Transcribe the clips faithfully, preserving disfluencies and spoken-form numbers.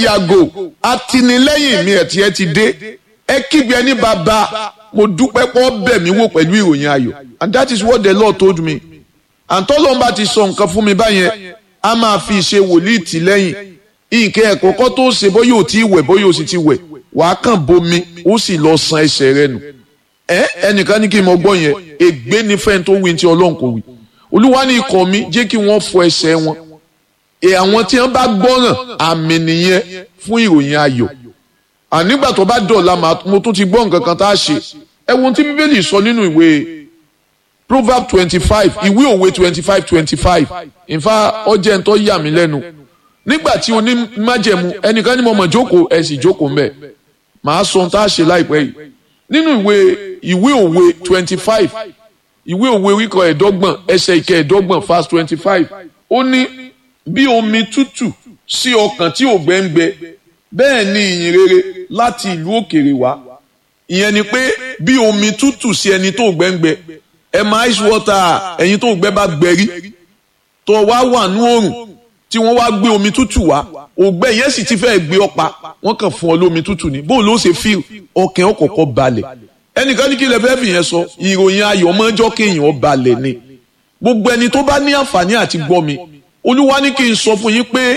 yàgò atinilẹ́yìn mi ẹ̀ tí ẹ ti dé ẹ kígbe ní bàbá mo dúpẹ́ pọ́ bẹ̀ mí wò pẹ̀lú ìròyìn ayọ̀ and that is what the Lord told me and tọ́lọ́n bá ti sọ nǹkan fún mi báyẹn a máa fi ṣe wòlíì tì lẹ́yìn nǹkan ẹ̀kọ́ kọ́ tó ṣe bóyá ò tí ì wẹ̀ bóyá ò sì ti wẹ̀ wàá kàn bomi ó sì lọ san ẹsẹ̀ rẹ nù ẹ ẹnìkan ní kí n mọ gbọ́ yẹn ègbé ní fẹ́ẹ́ tó wí tí Ọlọ́run kò wí Olúwa ní ikọ̀ mi jẹ́ kí wọ́n fọ ẹsẹ̀ wọn ẹ àwọn tí wọ́n bá gbọ́ràn àmì nìyẹn fún ìròyìn ayọ̀ ànígbà tó bá dọ̀la mo tún ti gbọ́ nǹkan kan tá a ṣe ẹ wo ohun tí Bíbélì sọ nínú ìwé Proverbs twenty five ìwé òwe twenty five twenty five ìfà ọjẹ́ ń tọ́ yà mí lẹ́nu nígbà tí onímájẹ̀mú ẹnìkan ní mo mọ̀ jókòó ẹ sì jókòó mbẹ̀ màá sọ ohun tá a ṣe láìpẹ́ yìí nínú ìwé ìwé òwe twenty five ìwé òwe oríkọ ẹ̀ẹ́dọ́gbọ̀n ẹsẹ̀ ìkẹ́ ẹ̀ẹ́dọ́gbọ̀n verse twenty five ó ní bí omi tútù sí ọkàn tí ò gbẹ́ngbẹ́ bẹ́ẹ̀ ni ìyìn rere láti ìlú òkèèrè wá ìyẹn ni pé bí omi tútù sí ẹni tó gbẹ́ngbẹ́ ẹ máa ice water ẹ̀yin tó gbẹ́ bá gbẹ́rí tó wá wà ní oòrùn tí wọ́n wá gbé omi tútù wá ògbẹ́ yẹn sì ti fẹ́ gbé ọ̀pá wọ́n kàn fún ọ lómi tútù ní bó ló ṣe fíl ọkàn ọkọ̀ọ̀kọ̀ balẹ̀ ẹnìkan ní kí lè fẹ́ fìyẹn sọ ìròyìn ayọ̀ mọ́jọ́ kéèyàn balẹ̀ ni gbogbo ẹni tó bá ní àǹfààní àti gbọ́ mi Olúwa ní kí n sọ fún yín pé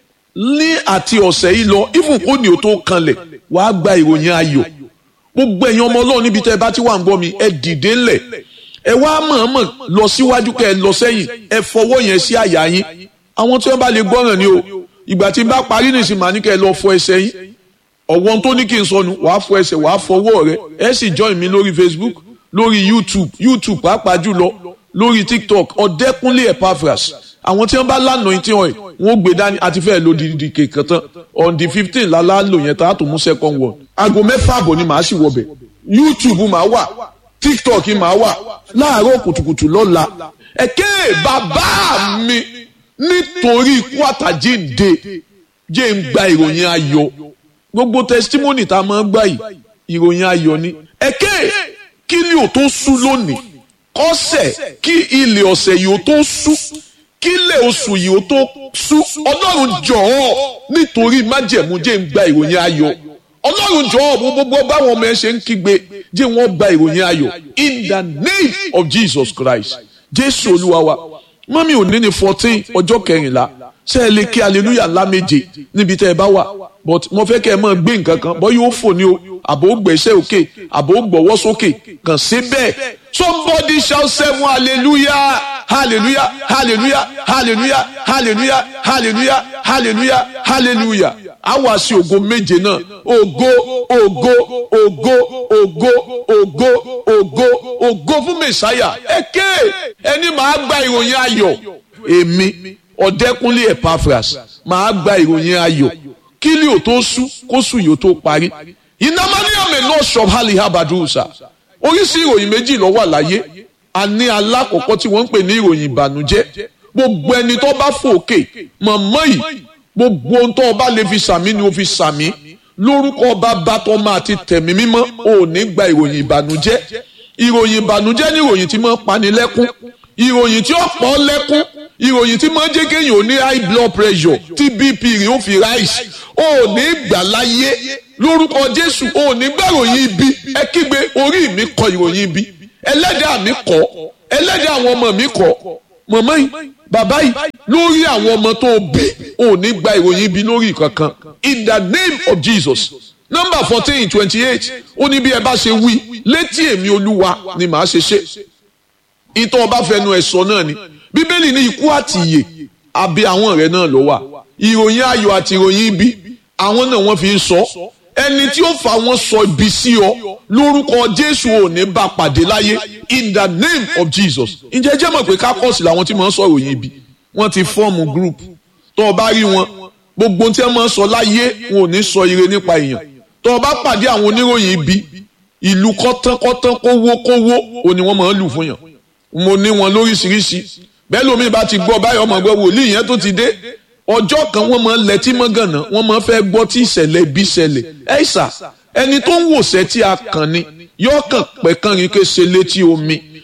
ní àti ọ̀sẹ̀ yìí lọ even kó ní o tó kanlẹ̀ wàá gba ìròyìn ayọ̀ gbogbo ẹ̀yin ọmọ Ọlọ́run níbi tẹ́ ẹ bá ti wà ń gbọ́ mi ẹ dìde ńlẹ̀ ẹ wá mọ̀ọ́mọ̀ lọ síwájú kẹ́ ẹ lọ sẹ́yìn ẹ fọwọ́ yẹn sí àyà yín àwọn tí wọ́n bá lè gbọ́ràn ni o ìgbà tí n bá parí nìsín màá ní kẹ́ ẹ lọ fọ ẹsẹ̀ yín ọ̀wọ́n tó ní kí n sọnù wàá fọ ẹsẹ̀ wàá fọwọ́ rẹ ẹ sì join mi lórí Facebook lórí YouTube YouTube pàápàá jùlọ lórí TikTok Ọ̀dẹ́kúnlé Epaphras àwọn tí wọ́n bá lánàá yín tí wọ́n wọ́n gbé dání àti fẹ́ẹ́ lo dìdì kékan tán on the fifteen lálá lò yẹn tá a tó mú second one aago mẹ́fà àbọ̀ ni màá sì wọbẹ̀ YouTube màá wà TikTok màá wà láàárọ̀ kùtùkùtù lọ́la ẹ̀kẹ́ bàbá mi nítorí ikú àtàjíǹde jẹ́ ń gba ìròyìn ayọ̀ gbogbo testimony tá a máa ń gbà yìí ìròyìn ayọ̀ ni ẹ̀kẹ́ kí ni ò tó sú lónìí kọ́sẹ̀ kí ilé ọ̀sẹ̀ yìí ò tó sú kí ilé oṣù yìí ò tó sú Ọlọ́run jọ̀ọ́ nítorí májẹ̀mú jẹ́ ń gba ìròyìn ayọ̀ Ọlọ́run jọ̀ọ́ gbogbo báwọn ọmọ ẹ ṣe ń kígbe jẹ́ wọ́n gba ìròyìn ayọ̀ in the name of Jesus Christ Jésù Olúwa wa mọ́mí òní ní fourteen ọjọ́ kẹrìnlá ṣe é lè kí hallelujah ńlá méje níbi tẹ́ ẹ bá wà but mo fẹ́ kẹ́ ẹ máa gbé nǹkan kan bọ́ yóò fò ní o àbò gbẹ̀ṣẹ́ òkè àbò gbọ̀wọ́ sókè kàn sí bẹ́ẹ̀ somebody shout seven hallelujah hallelujah hallelujah hallelujah hallelujah hallelujah hallelujah hallelujah a wá sí ògo méje náà ògo ògo ògo ògo ògo ògo ògo fún mẹsàáyà èké ẹni máa gba ìròyìn ayọ̀ èmi Ọ̀dẹ́kúnlé Epaphras máa gba ìròyìn ayọ̀ kí ni ò tó sú kó sùn yóò tó parí ìnámaníyàmẹ náà ṣọ̀bálì habadusa oríṣi ìròyìn méjì ló wà láyé a ní alákọ̀ọ́kọ́ tí wọ́n ń pè ní ìròyìn ìbànújẹ́ gbogbo ẹni tó bá fòkè mọ̀mọ́ yìí gbogbo ohun tó bá lè fi sàmí ni ó fi sàmí lórúkọ bàbá tó máa ti tẹ̀mí mímọ́ ò ní gba ìròyìn ìbànújẹ́ ìròyìn ìbànújẹ́ ní ìròyìn tí máa ń pani lẹ́kún ìròyìn tí ó pọ̀ lẹ́kún ìròyìn tí máa ń jẹ́ kéèyàn ò ní high blood pressure tí B P rẹ̀ ó fi rise ò ní gbà láyé lórúkọ Jésù ò ní gbà ìròyìn ibi ẹ kígbe orí mi kọ ìròyìn ibi ẹlẹ́dàá mi kọ ẹlẹ́dàá àwọn ọmọ mi kọ mọ̀mọ́ yìí bàbá yìí lórí àwọn ọmọ tó bí ò ní gba ìròyìn ibi lórí kankan in the name of Jesus number fourteen twenty eight ó ní bí ẹ bá ṣe wí létí èmi Olúwa ni màá ṣe ṣe ìtọ́ ọba fẹnu ẹ̀ sọ náà ni Bíbélì ní ikú àti ìyè àbí àwọn rẹ̀ náà ló wà ìròyìn ayọ̀ àti ìròyìn ibi àwọn náà wọ́n fi ń sọ ẹni tí ó fà wọ́n sọ ibi sí ọ lórúkọ Jésù ò ní bá pàdé láyé in the name of Jesus ǹjẹ́ jẹ́ mọ̀ pé kákọ́ọ̀sì làwọn tí wọ́n ń sọ ìròyìn ibi wọ́n ti fọ́ọ̀mù group tó o bá rí wọn gbogbo tí wọ́n máa ń sọ láyé wọn ò ní sọ ire nípa èèyàn tó o bá pàdé àwọn oníròyìn ibi ìlú kọ́tánkọ́tán kówó kówó ò ní wọ́n máa ń lù fún yàn mo ní wọn lóríṣiríṣi bẹ́ẹ̀ lómi bá ti gbọ́ báyọ̀ ọmọ gbọ́ wòlíì yẹn tó ti dé ọjọ́ kan wọ́n máa ń lẹ́tí mọ́gànnà wọ́n máa ń fẹ́ gbọ́ tí ìṣẹ̀lẹ̀ bí ṣẹlẹ̀ ẹ̀ṣà ẹni tó ń wòṣẹ́ tí a kàn ni yóò kàn pẹ́ kàn rí ké ṣe létí omi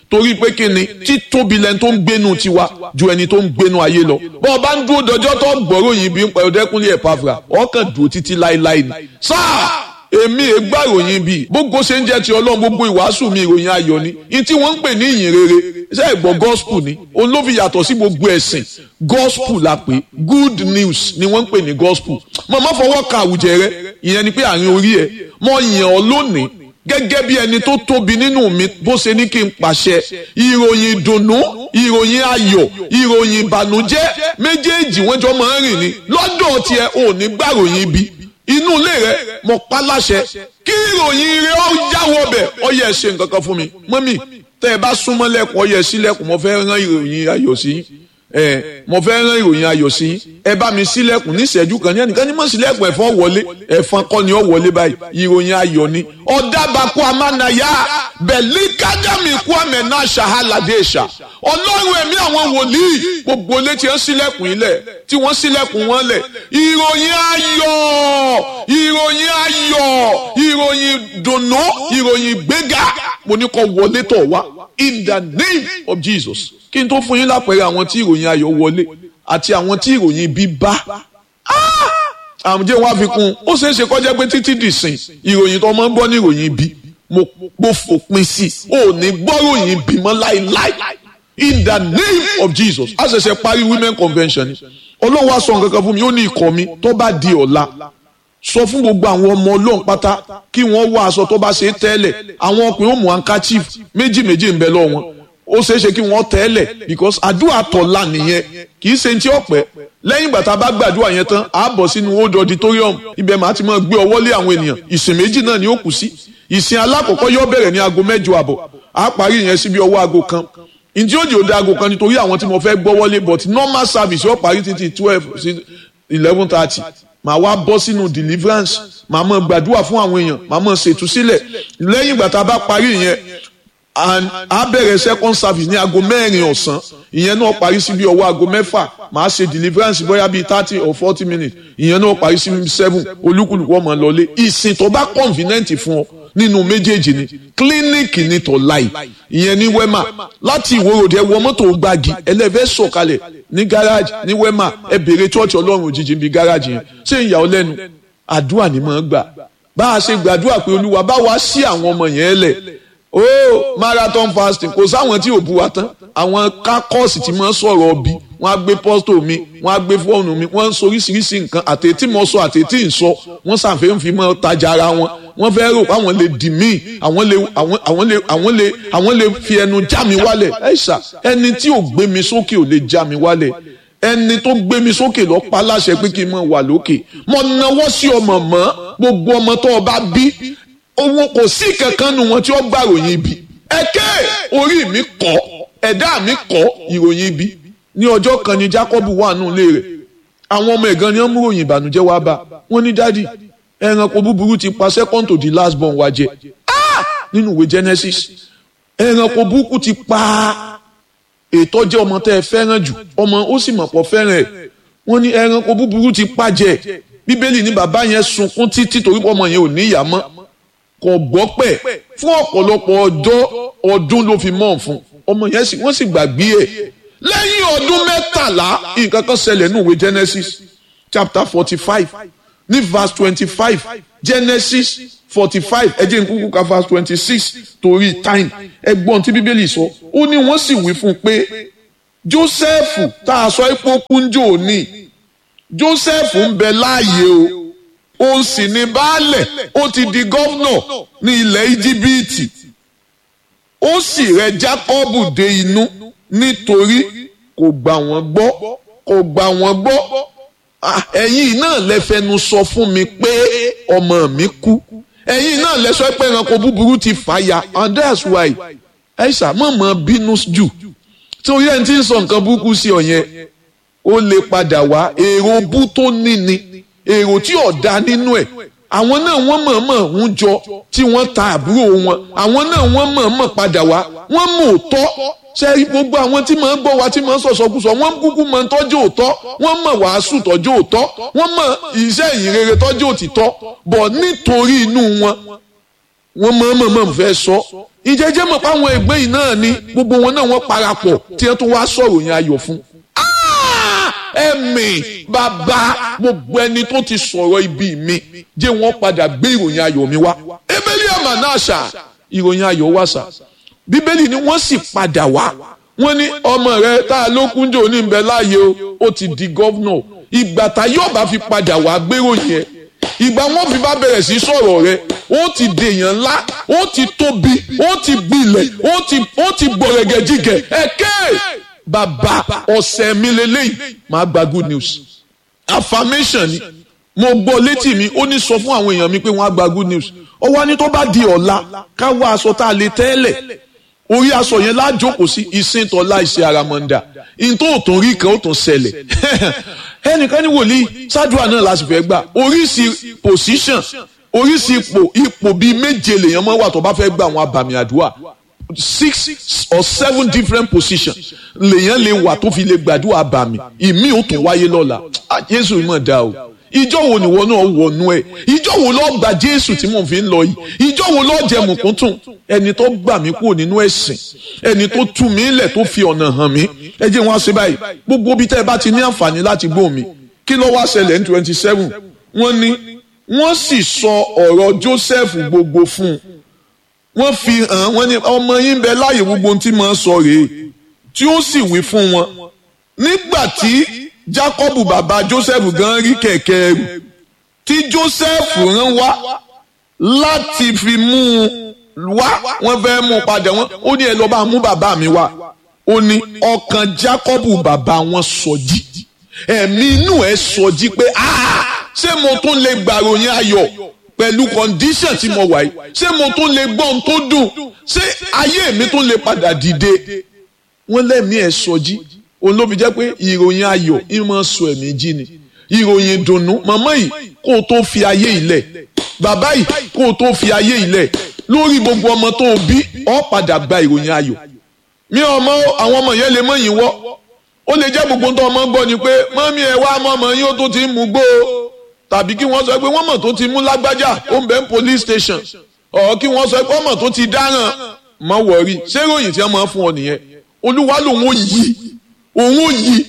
torí pé kí ni títóbi lẹni tó ń gbénu tiwa ju ẹni tó ń gbénu ayé lọ bọ́ ọ bá ń dúró dọjọ́ tó gbọ́rọ̀ yìí bí ń pẹ̀lú Ọdẹ́kúnlé Epafra ọkàn dúró títí láéláé ni sáà èmi ègbà ìròyìn bíi gbogbo ṣe ń jẹ́ ti Ọlọ́run gbogbo ìwàásù mi ìròyìn ayọ̀ ni ní tí wọ́n ń pè ní ìyìn rere ṣé ẹ̀gbọ́n gospel ni òun ló fi yàtọ̀ sí gbogbo ẹ̀sìn gospel la pè good news ni wọ́n ń pè ní gospel mo má fọwọ́ ka àwùjẹ rẹ ìyẹn ni pé àárín orí ẹ mo yàn ọ́ lónìí gẹ́gẹ́ bí ẹni tó tóbi nínú mi bó ṣe ní kí n pàṣẹ ìròyìn ìdùnnú ìròyìn ayọ̀ ìròyìn ìbànújẹ́ méjèèjì wọ́n jọ máa ń rìn ní lọ́dọ̀ tiẹ̀ ò ní gbàròyìn ibi inú ilé rẹ mo pa láṣẹ kí ìròyìn rẹ ó jáwọ́ bẹ̀ ó yẹ ṣe nǹkan kan fún mi mọ́mì tẹ́ ẹ bá súnmọ́ lẹ́kùn ó yẹ sílẹ̀kùn mo fẹ́ rán ìròyìn ayọ̀ sí ẹ mo fẹ́ rán ìròyìn ayọ̀ sí ẹ bá mi sílẹ̀kùn ní ìṣẹ́jú kan ní ẹnìkan ní mọ̀ sílẹ̀kùn ẹ̀fọn wọlé ẹ̀fọn kọ́ ni ó wọlé báyìí ìròyìn ayọ̀ ni ọ̀dàbàkú amánayá bẹ̀lí kájàmì kú àmẹ́ná ṣàhálàdéṣà ọlọ́run ẹ̀mí àwọn wòlíì gbogbo létí ẹ̀ ń sílẹ̀kùn ilẹ̀ tí wọ́n sílẹ̀kùn wọn lẹ̀ ìròyìn ayọ̀ ìròyìn ayọ̀ ìròyìn dùnnú ìròyìn gbéga mo ní kó wọlé tọ̀ wá in the name of Jesus kí n tó fún yín lápẹẹrẹ àwọn tí ìròyìn ayọ̀ wọlé àti àwọn tí ìròyìn ibi bá àmújẹ́ wá fi kún ó ṣeé ṣe kọjá pé títí dìsìn ìròyìn tó máa ń gbọ́ ní ìròyìn ibi mo mo fòpin sí i ò ní gbọ́ròyìn ibi mọ́ láíláí in the name of Jesus a ṣẹ̀ṣẹ̀ parí women convention Ọlọ́run wá sọ nǹkan kan fún mi ó ní ikọ̀ mi tó bá di ọ̀la sọ fún gbogbo àwọn ọmọ Ọlọ́run pátá kí wọ́n wá aṣọ tó bá ṣe tẹ́lẹ̀ àwọn ọkùnrin ó mú handkerchief méjì méjì ń bẹ lọ́wọ́ wọn ó ṣeé ṣe kí wọ́n tẹ́lẹ̀ because àdúrà tọ̀la nìyẹn kì í ṣe ní tí ọ̀pẹ́ lẹ́yìn ìgbà tá a bá gbàdúrà yẹn tán a bọ̀ sínú old auditorium ibẹ̀ máa ti máa gbé ọwọ́ lé àwọn ènìyàn ìsìn méjì náà ni ó kù sí ìsìn alákọ̀ọ́kọ́ yóò bẹ̀rẹ̀ ní aago mẹ́jọ àbọ̀ a parí yẹn síbi ọwọ́ aago kan ǹjẹ́ òjì òde aago kan nítorí àwọn tí mo fẹ́ gbọ́ wọlé but normal service yóò parí títí twelve sí eleven thirty màá wá bọ́ sínú deliverance màá máa gbàdúrà fún àwọn èèyàn màá máa ṣètúsílẹ̀ lẹ́yìn ìgbà tá a bá parí yẹn and a bẹ̀rẹ̀ second service ní aago mẹ́rin ọ̀sán ìyẹn náà parí sí bí ọwọ́ aago mẹ́fà màá ṣe deliverance bóyá bíi thirty or forty minutes ìyẹn náà parí sí seven olúkúlùkù ọmọ lọlé ìsìn tó bá convenient fún ọ nínú méjèèjì ni clinic ní tó láì ìyẹn ní wema láti ìwòròdì ẹ wọ mọ́tò gbági ẹlẹ́fẹ́ sọ̀kalẹ̀ ní garage ní wema ẹ bèrè church ọlọ́run òjijì bíi garage yẹn ṣé ìyà ọ lẹ́nu àdúrà ni mò ń gbà bá a ṣe gbàdúrà pé olúwa bá wa sí àwọn ọmọ yẹn lẹ̀ oh marathon fasting kò sáwọn tí ò bu wa tán àwọn kákọ́ọ̀sì tí wọ́n sọ̀rọ̀ ọbí wọ́n á gbé pọ́stò mi wọ́n á gbé fóònù mi wọ́n ń sọ oríṣiríṣi nǹkan àtẹ̀tí mọ́ sọ àtẹ̀tí ń sọ wọ́n ṣàfihàn fi mọ́ tajà ara wọn wọ́n fẹ́ rò pé àwọn lè dì mí àwọn lè àwọn lè àwọn lè àwọn lè fi ẹnu já mi wálẹ̀ ẹ̀ṣà ẹni tí ò gbé mi sókè ò lè já mi wálẹ̀ ẹni tó gbé mi sókè lọ pa láṣẹ pé kí n mọ̀ wà lókè mo nawọ́ sí ọmọ mọ́ gbogbo ọmọ tó o bá bí owó kò sí kankan nu wọn tí ó gbà ròyìn ibi ẹ̀kẹ́ orí mi kọ́ ẹ̀dá mi kọ́ ìròyìn ibi ní ọjọ́ kan ni Jákọ́bù wà nù ilé rẹ̀ àwọn ọmọ ẹ̀gán ni wọ́n mú ròyìn ìbànújẹ́ wá bá wọ́n ní dádì ẹranko búburú ti pa second to the last born wa jẹ nínú ìwé Genesis ẹranko burúkú ti pa ètò jẹ́ ọmọ tẹ́ ẹ fẹ́ràn jù ọmọ ó sì mọ̀ pọ̀ fẹ́ràn ẹ̀ wọ́n ní ẹranko búburú ti pa jẹ Bíbélì ní bàbá yẹn sunkún títí torí ọmọ yẹn ò ní ìyá mọ́ kò gbọ́ pẹ̀ fún ọ̀pọ̀lọpọ̀ ọjọ́ ọdún ló fi mọ̀ fún ọmọ yẹn sì wọ́n sì gbàgbé ẹ̀ lẹ́yìn ọdún mẹ́tàlá nǹkan kan ṣẹlẹ̀ ní ìwé Genesis chapter forty five ní verse twenty five Genesis forty five ẹ jẹ́ n kúkú ka verse twenty six torí time ẹgbọ́n tí Bíbélì sọ ó ní wọ́n sì wí fún un pé Jósẹ́fù tá a sọ ipò kúnjò ní Jósẹ́fù ń bẹ láàyè o òun sì ní baálẹ̀ ó ti di gọ́vnọ̀ ní ilẹ̀ íjíbítì ó sì rẹ Jákọ́bù dé inú nítorí kò gbà wọ́n gbọ́ kò gbà wọ́n gbọ́ ẹ̀yin náà lẹ fẹnu sọ fún mi pé ọmọ mi kú ẹ̀yin náà lẹ sọ pé ẹranko búburú ti fàya and that's why ẹ̀ṣà mọ̀mọ́ bínú jù torí ẹni tí ń sọ nǹkan burúkú sí ọ yẹn ó lè padà wá èrò bú tó ní ni èrò tí ọ̀dà nínú ẹ̀ àwọn náà wọ́n mọ̀ọ́mọ̀ ń jọ tí wọ́n ta àbúrò wọn àwọn náà wọ́n mọ̀ọ́mọ̀ padà wá wọ́n mọ̀ òótọ́ ṣe gbogbo àwọn tí máa ń gbọ́ wa tí máa ń sọ̀sọ̀kúsọ wọ́n kúkú máa ń tọ́jú òótọ́ wọ́n mọ̀ wàásù tọ́jú òótọ́ wọ́n mọ̀ iṣẹ́ ìyìn rere tọ́jú òtítọ́ bọ̀ nítorí inú wọn wọ́n mọ̀ọ́mọ̀ fẹ́ sọ ìjẹ́jẹ́ mọ̀ pé àwọn ẹgbẹ́ yìí náà ni gbogbo wọn náà wọ́n parapọ̀ tí wọ́n tún wá sọ̀rọ̀ yẹn ayọ̀ fún. ẹ̀mí bàbá gbogbo ẹni tó ti sọ̀rọ̀ ibi mi jẹ́ wọ́n padà gbé ìròyìn ayọ̀ mi wá. ebeli àmà náà ṣá ìròyìn ayọ̀ wá ṣá bíbélì ni wọ́n sì padà wá wọ́n ní ọmọ rẹ tá a ló kúnjò ní ìbẹ̀ láàyè o ó ti di gọ́vnọ̀ ìgbà tá yóò bá fi padà wá gbéròyìn ẹ̀ ìgbà wọn fi bá bẹ̀rẹ̀ sí sọ̀rọ̀ rẹ ó ti dèèyàn ńlá ó ti tóbi ó ti gbilẹ̀ ó ti ó ti gbọ̀rẹ̀gẹ̀ jígẹ̀ ẹ̀kẹ́ bàbá ọ̀sẹ̀ mi lélẹ́yìn máa gba good news affirmation ni mo gbọ́ létí mi ó ní sọ fún àwọn èèyàn mi pé wọ́n á gba good news ó wá ní tó bá di ọ̀la ká wá aṣọ tá a lè tẹ́lẹ̀ orí aṣọ yẹn lájókòó sí ìsìn tọ́lá ìṣe àràmọ̀ǹdà ìyìn tó tún rí kan ó tún ṣẹlẹ̀ ẹnìkan ní wòlíì ṣáàdùà náà láti fẹ́ gbà oríṣi position oríṣi ipò ipò bíi méje lèèyàn máa wà tó bá fẹ́ gbà àwọn abàmì àdúrà six or seven different positions lèèyàn lè wà tó fi lè gbàdúrà abàmì ìmí ò tún wáyé lọ́la Jésù mọ̀ dá o ìjọ wo ni wọn náà wọnú ẹ ìjọ wo lọ gba Jésù tí mò ń fi ń lọ yìí ìjọ wo lọ jẹ mùkúntùn ẹni tó gbà mí kúrò nínú ẹ̀sìn ẹni tó tú mi lẹ̀ tó fi ọ̀nà hàn mí ẹ jẹ́ wọn ṣe báyìí gbogbo bí tẹ́ ẹ bá ti ní àǹfààní láti gbọ́ mi kí ló wá ṣẹlẹ̀ ní twenty seven wọ́n ní wọ́n sì sọ ọ̀rọ̀ Joseph gbogbo fún un wọ́n fi hàn wọ́n ní ọmọ yín bẹ láàyè gbogbo ohun tí mo sọ rèé tí ó sì wí fún wọn nígbà tí Jákọ́bù bàbá Joseph gan rí kẹ̀kẹ́ ẹrù tí Joseph rán wá láti fi mú un wá wọ́n fẹ́ mú un padà wọ́n ó ní ẹ lọ bá mú bàbá mi wá ó ní ọkàn Jákọ́bù bàbá wọn sọjí ẹ̀mí inú ẹ̀ sọjí pé ṣé mo tún lè gbàròyìn ayọ̀ pẹ̀lú condition tí mo wà yìí ṣé mo tún lè gbọ́ ohun tó dùn ṣé ayé mi tún lè padà dìde wọ́n lẹ́mí ẹ̀ sọjí òun ló fi jẹ́ pé ìròyìn ayọ̀ ìmọ̀ sọ ẹ̀mí jí ni ìròyìn ìdùnnú màmá yìí kó o tó fi ayé ilẹ̀ bàbá yìí kó o tó fi ayé ilẹ̀ lórí gbogbo ọmọ tó o bí ọ padà gba ìròyìn ayọ̀ mi ọmọ àwọn ọmọ yẹn lè mọ yìí wọ́ ó lè jẹ́ gbogbo tó ọmọ gbọ́ ni pé mọ́mí ẹ̀ wá mọ́mọ́ yín ó tó ti ń mú gbó tàbí kí wọ́n sọ pé wọ́n mọ̀ tó ti mú lágbájá ó ń bẹ ní police station ọ̀ kí wọ́n sọ pé wọ́n mọ̀ tó ti dáràn mọ́ wọ̀rí ṣé ìròyìn tí wọ́n máa fún ọ nìyẹn Olúwa lòun ò yí òun ò yí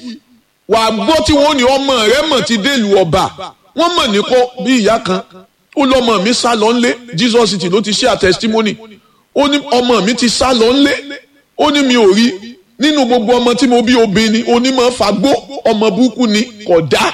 wà gbọ́ tí wọ́n ní ọmọ rẹ̀ mọ̀ ti délùú ọba wọ́n mọ̀ ní kọ́ bí ìyá kan ó lọ́mọ mi sá lọ ńlé Jesus City ló ti share testimony ó ní ọmọ mi ti sá lọ ńlé ó ní mi ò rí nínú gbogbo ọmọ tí mo bí obìnrin onímọ̀ fagbó ọmọ burúkú ni kò dá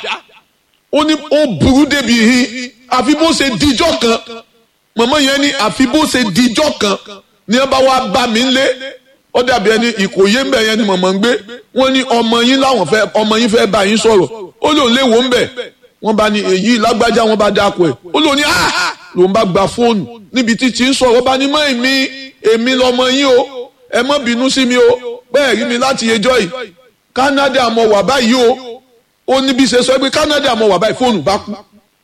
ó ní ó burú débi hin àfi bó ṣe dijọ́ kan mọ̀mọ́ yẹn ní àfi bó ṣe dijọ́ kan ní ẹ bá wá bá mi ńlé ó dàbí ẹni ìkòyé ń bẹ yẹn ni mọ̀mọ́ ń gbé wọ́n ní ọmọ yín láwọn fẹ́ ọmọ yín fẹ́ bá yín sọ̀rọ̀ ó lóun lè wò ń bẹ̀ wọ́n bá ní èyí lágbájá wọ́n bá dáko ẹ̀ ó lóun ní ah lòun bá gba fóònù níbi tí tí ń sọ̀rọ̀ bá ní mọ́ èmi èmi lọmọ yín o ẹ má bínú sí mi o bẹ́ẹ̀ rí mi láti ẹjọ́ yìí Canada mo wà báyìí o ó ní bí ṣe sọ pé Canada mo wà báyìí fóònù bá kú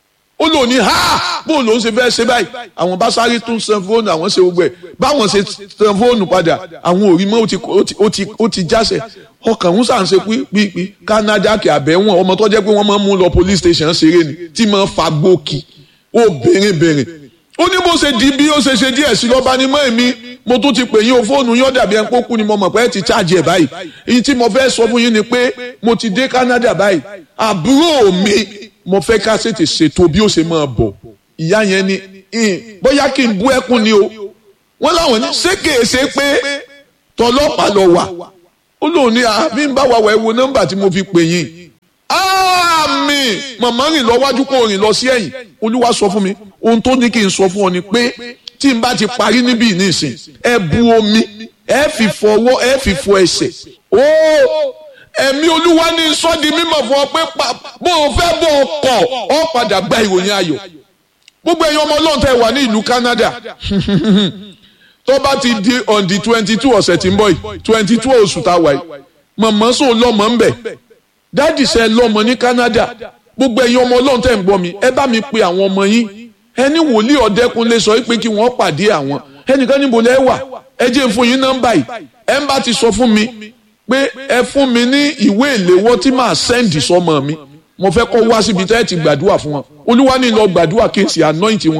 ó lò ní ha bó lòun ṣe fẹ́ ṣe báyìí àwọn bá sáré tún san fóònù àwọn ṣe gbogbo ẹ̀ báwọn ṣe san fóònù padà àwọn ò rí mọ́ ó ti ó ti jásẹ̀ ọkàn ń sàn ṣe pípí Canada kì àbẹ̀wọ̀n ọmọ tó jẹ́ pé wọ́n máa ń mú lọ police station ṣeré ni tí máa ń fa gbòkì ó bèrè bèrè ó ní bó ṣe di bí ó ṣe ṣe díẹ̀ sí lọ́ba ní mọ́ èmi mo tún ti pè yín o fóònù yín ó dàbí ẹni pókú ni mo mọ̀ pé ẹ ti charge ẹ̀ báyìí èyí tí mo fẹ́ sọ fún yín ni pé mo ti dé Canada báyìí àbúrò mi mo fẹ́ ká ṣètè ṣètò bí ó ṣe máa bọ̀ ìyá yẹn ni bóyá kí n bú ẹkún ni o wọ́n láwọn ní ṣé kèé ṣe pé tọlọ́pàá lọ wà ó lóun ní àbí ń bá wa wẹ̀ wo nọ́mbà tí mo fi pè yín àmín màmá rìn lọ wájú kó rìn lọ sí ẹ̀yìn Olúwa sọ fún mi ohun tó ní kí n sọ fún ọ ni pé tí n bá ti parí níbí nísìn ẹ bu omi ẹ fi fọwọ́ ẹ fi fọ ẹsẹ̀ ó ẹ̀mí Olúwa ní sọ di mímọ̀ fún ọ pé bó o fẹ́ bó o kọ̀ ọ padà gba ìròyìn ayọ̀ gbogbo ẹ̀yin ọmọ Ọlọ́run tẹ́ wà ní ìlú Canada tó bá ti di on the twenty two ọ̀sẹ̀ tí ń bọ̀ yìí twenty two oṣù tá a wà yìí mọ̀mọ́ sọ lọ́mọ ń bẹ̀ dáàdì sẹ́ lọ́mọ ní Canada gbogbo ẹ̀yin ọmọ Ọlọ́run tẹ́ ń gbọ́ mi ẹ bá mi pe àwọn ọmọ yín ẹni wòlíì Ọ̀dẹ́kunlé sọ pé kí wọ́n pàdé àwọn ẹnìkan níbo lẹ́ wà ẹ jẹ́ fún yín nọ́mbà yìí ẹ ń bá ti sọ fún mi pé ẹ fún mi ní ìwé ìléwọ́ tí màá sẹ́ǹdì sọmọ mi mo fẹ́ kọ́ wá síbi tẹ́ ẹ ti gbàdúrà fún wọn Olúwa ní lọ gbàdúrà kí n sì anoint wọn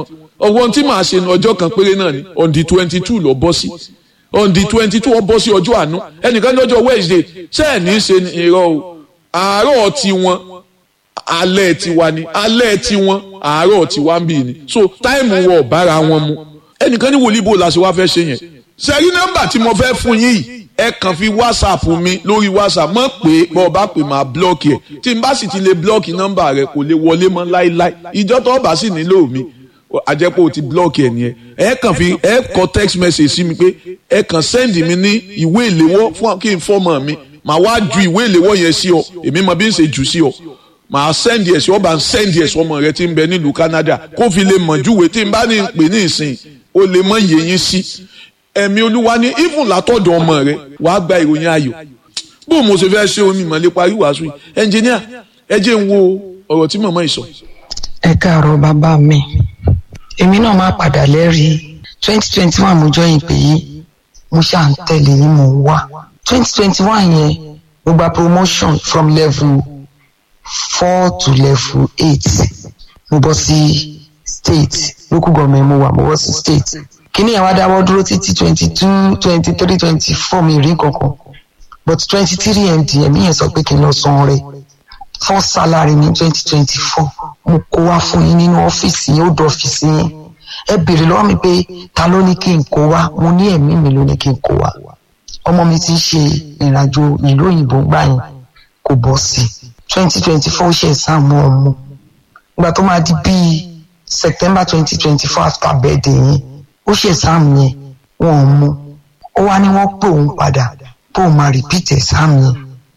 ọwọ́n tí màá ṣe ní ọjọ́ kan péré náà ni on the twenty two lọ bọ́ sí on the twenty two ọ bọ́ sí ọjọ́ àánú ẹnìkan lọ́jọ́ Wednesday ṣé ẹ̀ ní í ṣe irọ́ o àárọ̀ tiwọn alẹ́ tiwa ni alẹ́ tiwọn àárọ̀ tiwa ń bì ní so táìmù wọ̀ bára wọn mu ẹnìkan ní wòlíì bò láti wá fẹ́ ṣe yẹn ṣẹ́rí nọ́mbà tí mo fẹ́ fún yín yìí ẹ kàn fi whatsapp mi lórí whatsapp mọ̀ pé bọ́ ọ bá pè máa blọ́ọ̀kì ẹ̀ tí n bá sì ti lè blọ́ọ̀kì nọ́mbà rẹ kò lè wọlé mọ́ láíláí ìjọ tó bá sì nílò mi àjẹpọ̀ ti blọ́ọ̀kì ẹ̀ nìyẹn ẹ kàn fi ẹ kọ text message sí mi pé ẹ kàn send mi ní ìwé ìléwọ́ fún kí n fọ́mọ mi màá wá ju ìwé ìléwọ́ yẹn sí ọ èmi mọ bí n ṣe jù sí ọ màá send ẹ̀ sí ọ bá ń send ẹ̀ sọmọ rẹ tí ń bẹ nílùú Canada kó fi lè mọ̀ júwe tí n bá ní pè ní ìsìn ó lè mọ yẹ̀yìn sí ẹ̀mí olúwa ní even látọ̀dọ̀ ọmọ rẹ wàá gba ìròyìn ayọ̀ bó mo ṣe fẹ́ ṣe omi ìmọ̀lẹ́ parí wàásù yìí ẹnjìníà ẹ jẹ́ ń wo ọ̀rọ̀ tí màmá yìí sọ. ẹ káàárọ̀ bàbá mi èmi náà máa padà lẹ́rìí twenty twenty one mo jọ ìpè yìí mo ṣáà ń tẹ̀lé yín mo wá twenty twenty one yẹn mo gba promotion from level four to level eight mo bọ́ sí state local government mo wà mo bọ́ sí state kíní yẹn wá dáwọ́ dúró títí twenty two twenty three twenty four mi rí kankan but twenty three nd ẹ̀mí yẹn sọ pé kí n lọ san rẹ̀ first salary ní twenty twenty four mo kó wá fún yín nínú ọ́fíìsì yín ó dọ̀ ọ́fíìsì yín ẹ béèrè lọ́wọ́ mi pé ta ló ní kí n kó wá mo ní ẹ̀mí mi ló ní kí n kó wá ọmọ mi ti ń ṣe ìrìnàjò ìlú òyìnbó gbà yẹn kò bọ́ sí twenty twenty four ó ṣe ìsáàmù ọmọ ìgbà tó máa di bíi September twenty twenty four after birthday yẹn ó ṣe exam yẹn wọn ò mú ó wá ní wọ́n pè òun padà pé òun máa repeat exam yẹn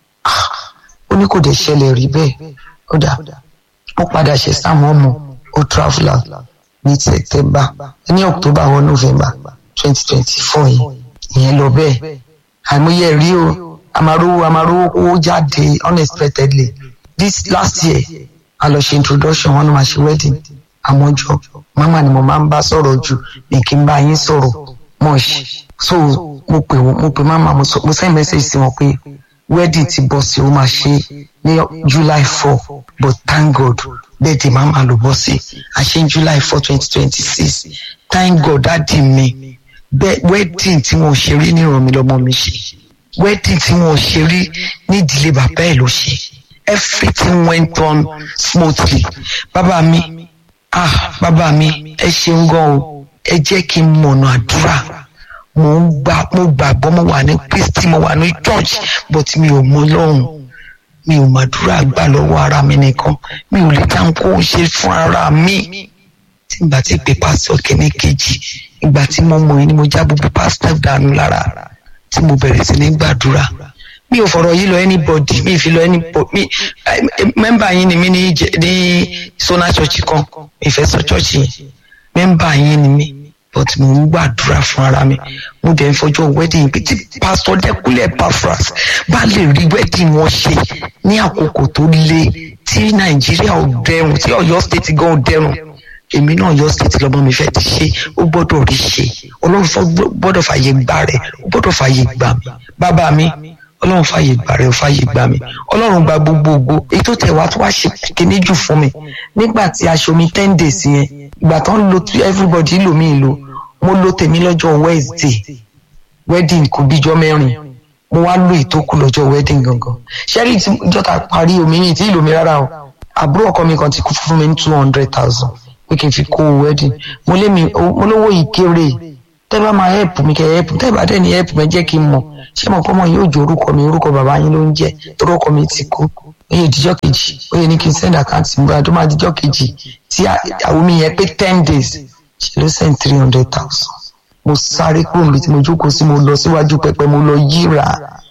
ó ní kò dé ṣẹlẹ̀ rí bẹ́ẹ̀ ó dà ó padà ṣe exam ọmọ ó traveller ní September ní October or November twenty twenty four yẹn ìyẹn lọ bẹ́ẹ̀ àìmọye rí o àmàrówó àmàrówó owó jáde unexpectedly this last year a lọ ṣe introduction wọn ní máa ṣe wedding àmọ́jọ́ mama ni mo máa ń bá sọ̀rọ̀ jù ní kí n bá yín sọ̀rọ̀ much so mo pè wọ́n mo pè mama mo sọ mo send message sí wọn pé wedding ti bọ́ sí ó máa ṣe ní July four but thank God birthday mama ló bọ́ sí a ṣe ní July four twenty twenty six thank God dáàdì mi bẹ́ẹ̀ wedding tí wọn ò ṣe rí ní ìrọ̀mí lọ́mọ mi ṣe wedding tí wọn ò ṣe rí ní ìdílé bàbá ẹ̀ ló ṣe everything went on smoothly bàbá mi ah bàbá mi ẹ ṣeun gan o ẹ jẹ́ kí n mọ̀nà àdúrà mo ń gbà mo gbàgbọ́ mo wà ní Kristi mo wà ní church but mi ò mọ Ọlọ́run mi ò màdúrà gbà lọ́wọ́ ara mi nìkan mi ò lè dáhùn kó o ṣe fún ara mi tí n bá ti pè pásítọ̀ kìíní kejì ìgbà tí mo mọ̀ yín ni mo já gbogbo pásítọ̀ dànù lára tí mo bẹ̀rẹ̀ sí ní gbàdúrà mi ò fọ̀rọ̀ yìí lọ anybody mi ì fi lọ anybody mi mẹ́mbà yín ni mi ní ní Sona church kan ìfẹ́ sọ church yẹn mẹ́mbà yín ni mi but mo ń gbàdúrà fún ara mi mo dẹ̀ ń fọjọ́ wedding pé tí pásítọ̀ Dẹ́kúnlé Epaphras bá lè rí wedding wọn ṣe ní àkókò tó le tí Nàìjíríà ò dẹrùn tí Ọ̀yọ́ state gan ò dẹrùn èmi náà Ọ̀yọ́ state lọ́mọ mi fẹ́ ti ṣe ó gbọ́dọ̀ rí ṣe Ọlọ́run gbọ́dọ̀ fàyè gbà rẹ̀ ó gbọ́dọ̀ fàyè gbà mí bàbá mi Ọlọ́run fàyè gbà rẹ̀ ó fàyè gbà mí Ọlọ́run gba gbogbo ògo èyí tó tẹ̀ wá tó wá ṣe kíní jù fún mi nígbà tí aṣọ mi ten days yẹn ìgbà tó ń lo everybody lò mí lò mo lo tèmi lọ́jọ́ Wednesday wedding kò bíjọ́ mẹ́rin mo wá lo ìtókù lọ́jọ́ wedding gangan ṣẹ́rí tí jọ́ta parí omi yìí tí ìlò mi rárá o àbúrò ọkọ mi kan ti kú fún mi ní two hundred thousand pé kí n fi kó wedding mo lé mi mo lówó yìí kéré tẹ́ bá máa help mi kẹ́ help tẹ́ bá dẹ̀ ní help mi jẹ́ kí n mọ̀ ṣé mo kọ́ mọ̀ yóò jẹ́ orúkọ mi orúkọ bàbá yín ló ń jẹ́ torí ọkọ mi ti kú oye ìdíjọ́ kejì oye ní kí n send account mi bá tó máa díjọ́ kejì tí àwọn mi yẹn pé ten days ṣe ló send three hundred thousand mo sáré kúrò níbi tí mo jókòó sí mo lọ síwájú pẹpẹ mo lọ yíra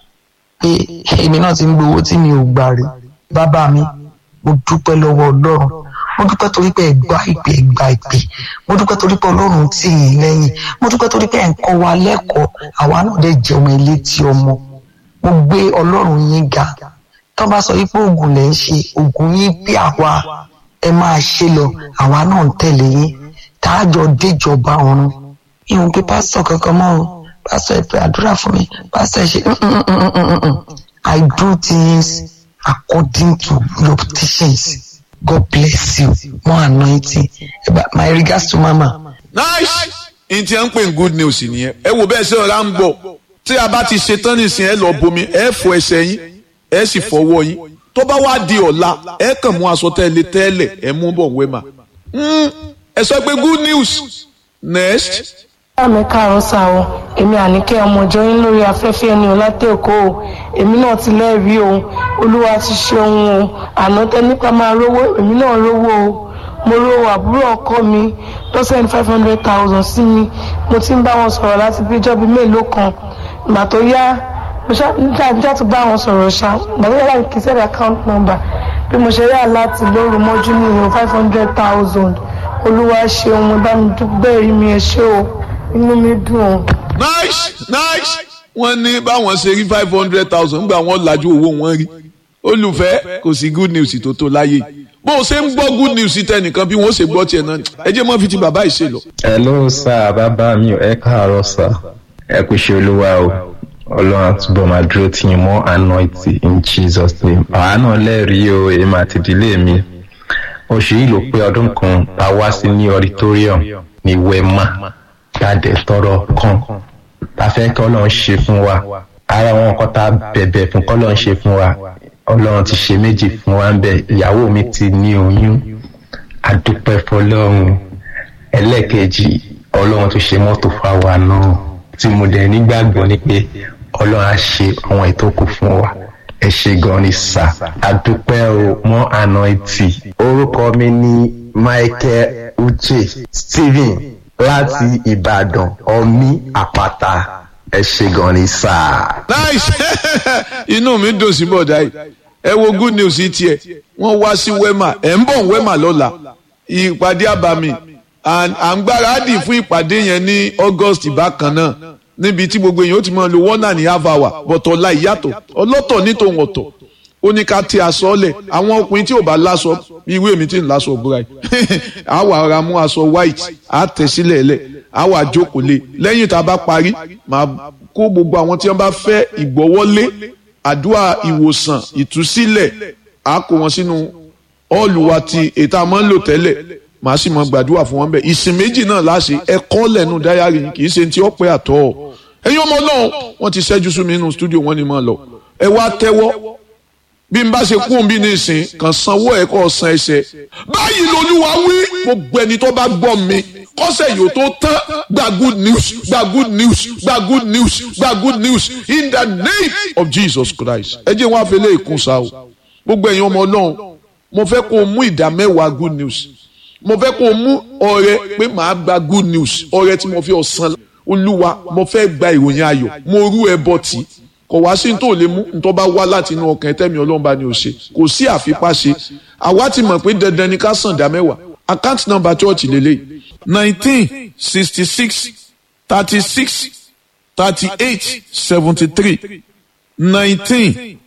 pé èmi náà ti ń gbowó tí mi ò gbà rí bàbá mi mo dúpẹ́ lọ́wọ́ Ọlọ́run mo dúpẹ́ torí pé ẹgbà ìpè ẹgbà ìpè mo dúpẹ́ torí pé Ọlọ́run tì yín lẹ́yìn mo dúpẹ́ torí pé ẹ̀ ń kọ́ wa lẹ́kọ̀ọ́ àwa náà dẹ̀ jẹ́ ọmọ ilé tí ọmọ mo gbé Ọlọ́run yín ga tó bá sọ wípé oògùn lẹ̀ ń ṣe oògùn yín bí àwa ẹ máa ṣe lọ àwa náà ń tẹ̀lé yín táàjọ déjọba ọ̀run ìhùn pé pásítọ̀ kankan mọ́ o pásítọ̀ ẹ pé àdúrà fún mi pásítọ̀ ẹ ṣe I do things according to your teachings. God bless you. More anointing. My regards to Mama. nice n ti à ń pè ní good news nìyẹn ẹ wo bẹ́ẹ̀ ṣe ọ̀rá ń bọ̀ tí a bá ti ṣe tán nìsín ẹ lọ bomi ẹ fọ ẹsẹ̀ yín ẹ sì fọwọ́ yín tó bá wá di ọ̀la ẹ kàn mú aṣọ tẹ́lẹ̀ tẹ́lẹ̀ ẹ mú bọ̀ wẹ́mà ẹ sọ pé good news next. àmì káàárọ̀ sáwọ èmi Àníkẹ́ ọmọ ìjọ yín lórí afẹ́fẹ́ ẹni ọ̀làtẹ̀ èkó o èmi náà ti lẹ́rìí o olúwa ti ṣe ohun o àná tẹ nípa máa rówó èmi náà rówó o mo rówó àbúrò ọkọ mi tó send five hundred thousand sí mi mo ti ń bá wọn sọ̀rọ̀ láti bí ìjọ́ bíi mélòó kan ìgbà tó yá mo ṣá níjà tó bá wọn sọ̀rọ̀ ṣá ìgbà tó yá láì kí sẹ́ẹ̀dì account number bí mo ṣe rí àláti lóru mọ́jú ní ìwọ̀n five hundred thousand olúwa ṣe ohun bá mi dúpẹ́ rí mi ẹ ṣé o inú mi dùn o. nice nice wọ́n ní báwọn ṣe rí five hundred thousand nígbà wọ́n lajú owó wọn rí olùfẹ́ kò sí good news tó tó láyé bó o ṣe ń gbọ́ good news tẹnìkan bí wọ́n ṣe gbọ́ tiẹ̀ náà ẹ jẹ́ mọ́ fi ti bàbá ìṣe lọ. hello sir bàbá mi ẹ káàárọ̀ sir ẹ kú ṣe olúwa o ọlọ́run àtúbọ̀ máa dúró tí yín mọ́ anointing in Jesus name àwa náà lẹ́rìí o èmi àti ìdílé mi oṣù yìí ló pé ọdún kan tá a wá sí ní auditorium ní Wema jáde tọrọ kan tá a fẹ́ kí ọlọ́run ṣe fún wa ara wọn nǹkan tá a bẹ̀bẹ̀ fún kí ọlọ́run ṣe fún wa ọlọ́run ti ṣe méjì fún wa ń bẹ̀ ìyàwó mi ti ní oyún adúpẹ́ fọlọ́run ẹlẹ́ẹ̀kejì ọlọ́run tó ṣe mọ́tò fáwa náà tí mo dẹ̀ nígbàgbọ́ ni pé ọlọ́run á ṣe àwọn ètò kù fún wa ẹ ṣé gan ni sà adúpẹ́ o mọ́ anointing orúkọ mi ní Michael Uche Stephen láti Ìbàdàn ọmí àpáta ẹ ṣé gan ni sà. nice inú mi dùn sí bọ̀dá yìí ẹ wo good news yìí tiẹ̀ wọ́n wá sí Wema ẹ̀ ń bọ̀ Wema lọ́la ìpàdé àbàmì à ń gbáradì fún ìpàdé yẹn ní August bákan náà níbi tí gbogbo èèyàn ó ti máa lo one and a half hour bọ̀tọ̀ ọ̀la ìyàtọ̀ ọlọ́tọ̀ ní tòun ọ̀tọ̀ ó ní ká ti aṣọ ọ̀lẹ̀ àwọn ọkùnrin tí ò bá láṣọ bí ìwé mi ti ń láṣọ òbúra yìí á wà ra mú aṣọ white á tẹ̀ sílẹ̀ ẹ̀lẹ̀ á wà jókòó lé lẹ́yìn tá a bá parí màá kó gbogbo àwọn tí wọ́n bá fẹ́ ìgbọ́wọ́lé àdúrà ìwòsàn ìtúsílẹ̀ á kó wọn sínú hall wa ti ètò àmọ́ ń lò tẹ́lẹ̀ màá sì mọ gbàdúrà fún wọn bẹ́ẹ̀ ìsìn méjì náà láṣẹ ẹ̀kọ́ lẹ́nu dáyàrí kì í ṣe ti ọpẹ́ àtọ́ ẹ̀yin ọmọ náà wọ́n ti ṣẹ́jú sí mi nínú stúdíò wọn ni mo lọ ẹ wá tẹ́wọ́ bí n bá ṣe kún bí ní ìsìn kan sanwó ẹ̀ kọ́ san ẹsẹ̀ báyìí lolúwa wí gbogbo ẹni tó bá gbọ́ mi kọ́sẹ̀ yóò tó tán gba good news gba good news gba good news gba good news in the name of Jesus Christ ẹ jẹ́ wọn àfẹlẹ́ ìkún sa o gbogbo ẹ̀yin ọmọ náà mo fẹ́ kó o mú ìdá mẹ́wàá good news mo fẹ́ kó o mú ọrẹ pé màá gba good news ọrẹ tí mo fi ọ̀sán olúwa mo fẹ́ gba ìròyìn ayọ̀ mo rú ẹbọ tí kò wá sí tó lè mú ntọ́ bá wá láti inú ọkàn tẹ́mi ọlọ́run bá ní o ṣe kò sí àfipáṣe àwa ti mọ̀ pé dandan ni ká san dá mẹ́wàá account number church lélẹ̀ nineteen sixty six thirty six thirty eight seventy three nineteen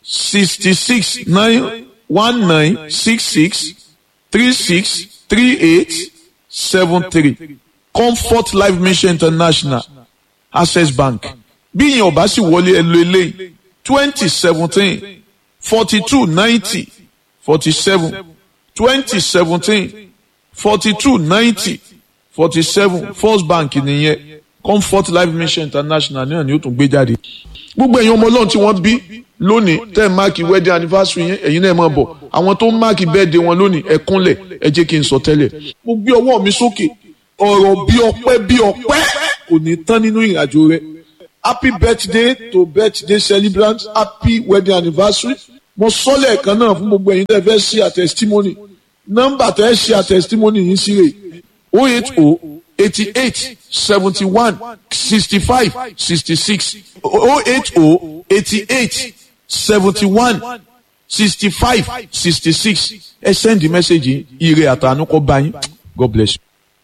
sixty six nine one nine six six three six three eight seven three Comfort Life Mission International Access Bank bí ìyẹn ò bá sì wọlé ẹ lo eléyìí twenty seventeen forty two ninety forty seven twenty seventeen forty two ninety forty seven First Bank nìyẹn Comfort Life Mission International náà ni ó tún gbé jáde gbogbo ẹ̀yin ọmọ ọlọ́run tí wọ́n bí lónìí tẹ́ ẹ̀ máàkì wedding anniversary yẹn ẹ̀yin náà máa bọ̀ àwọn tó ń máàkì birthday wọn lónìí ẹ kúnlẹ̀ ẹ jẹ́ kí n sọ tẹ́lẹ̀ mo gbé ọwọ́ mi sókè ọ̀rọ̀ bí ọpẹ́ bí ọpẹ́ kò ní tán nínú ìrìnàjò rẹ happy birthday to birthday celebrant happy wedding anniversary mo sọ lẹ́ẹ̀kan náà fún gbogbo ẹ̀yin tẹ́ fẹ́ ṣe a testimony nọ́mbà tẹ́ ṣe a testimony yìí sí rè oh eight oh eighty eight seventy one sixty five sixty six oh eight oh eighty eight seventy one sixty five sixty six ẹ send the message ire àtànú kó bá yín God bless you.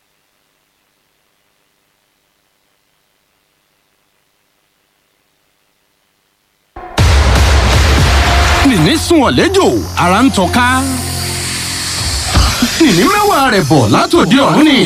nìní sùn ọ̀lẹ́jọ́ ara ń tọ́ka nìní mẹ́wàá rẹ̀ bọ̀ látòdì ọ̀run ni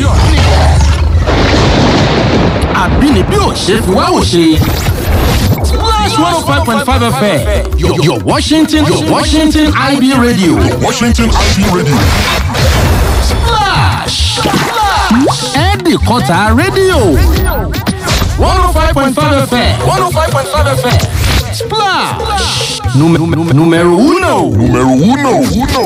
àbínibí ò ṣe fi wá ò ṣe. Splash one oh five point five F M, your, your Washington, your Washington I B radio. Washington I B radio. Splash! Splash! Adékọ́tà rédíò one oh five point five F M one oh five point five F M Splash Número número uno número uno uno.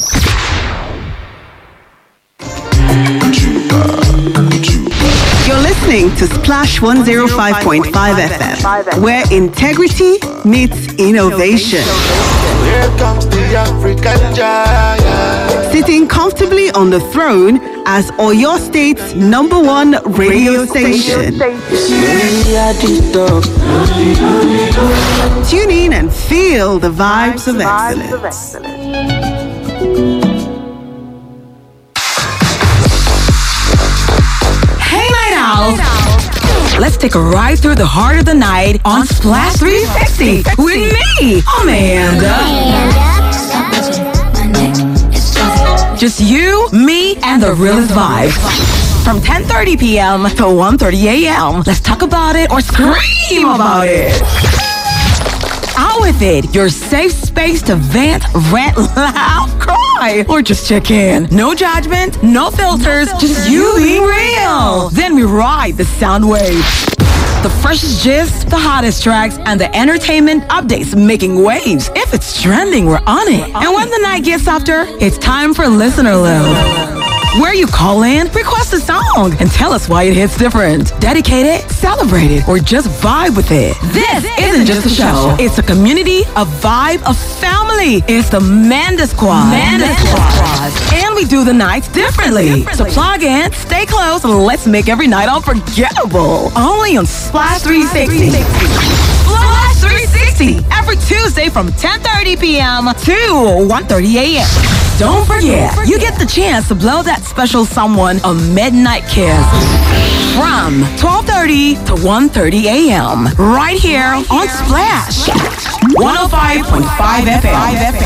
You're listening to Splash one oh five point five F M, where integrity meets innovation. Here comes the African giant. Sitting comfortably on the throne as Oyo State's number one radio station. Tune in and feel the vibes of excellence. Hey, Night Owls! Let's take a ride through the heart of the night on Splash three sixty with me, Amanda. Just you, me, and the realest vibe. From ten thirty p.m. to one thirty a.m. Let's talk about it or scream about it. Out with it, your safe space to vent, rant, laugh, cry, or just check in. No judgment, no filters, just you being real. Then we ride the sound wave. The freshest gist, the hottest tracks, and the entertainment updates making waves. If it's trending, we're on it. And when the night gets softer, it's time for Listener Load, where you call in, request a song, and tell us why it hits different. Dedicate it, celebrate it, or just vibe with it. This isn't just a show. It's a community, a vibe, a family. It's the Manda Squad. Manda Squad. And we do the nights differently. So plug in, stay close, and let's make every night unforgettable. Only on Splash three sixty. Splash three sixty. Every Tuesday from ten thirty p.m. to one thirty a.m. Don't forget, you get the chance to blow that special someone a midnight kiss from twelve thirty to one thirty a.m. right here on Splash one oh five point five F M.